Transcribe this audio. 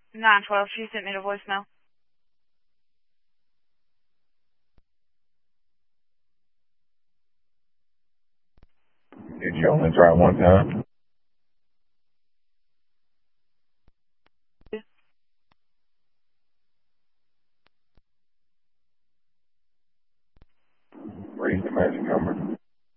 912, she sent me the voicemail. Did you only try one time? Read the magic number.